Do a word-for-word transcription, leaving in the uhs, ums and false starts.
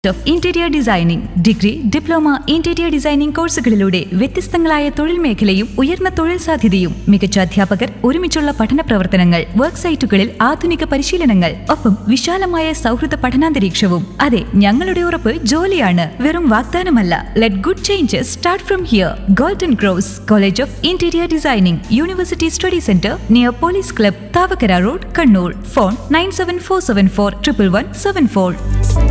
Of interior designing degree, diploma interior designing കോഴ്സുകളിലൂടെ വ്യത്യസ്തങ്ങളായ തൊഴിൽ മേഖലയും ഉയർന്ന തൊഴിൽ സാധ്യതയും മികച്ച അധ്യാപകർ, ഒരുമിച്ചുള്ള പഠന പ്രവർത്തനങ്ങൾ, വർക്ക് സൈറ്റുകളിൽ ആധുനിക പരിശീലനങ്ങൾ, ഒപ്പം വിശാലമായ സൗഹൃദ പഠനാന്തരീക്ഷവും. അതെ, ഞങ്ങളുടെ ഉറപ്പ് ജോലിയാണ്, വെറും വാഗ്ദാനമല്ല. Let good changes start from here. Golden cross college of interior designing, university study centre near police club, Thavakkara road, Kannur. Phone nine seven four seven four triple one seven four.